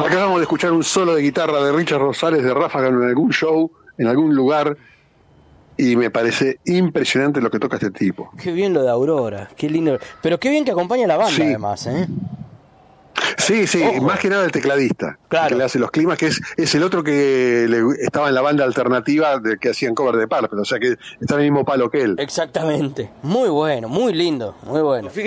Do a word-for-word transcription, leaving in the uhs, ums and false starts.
Acabamos de escuchar un solo de guitarra de Richard Rosales de Ráfaga en algún show, en algún lugar, y me parece impresionante lo que toca este tipo. Qué bien lo de Aurora, qué lindo. Pero qué bien que acompaña la banda, sí. Además, ¿eh? Sí, sí, Ojo. Más que nada el tecladista, claro. Que le hace los climas, que es, es el otro que le, estaba en la banda alternativa de, que hacían cover de Purple, o sea que está en el mismo palo que él. Exactamente, muy bueno, muy lindo, muy bueno.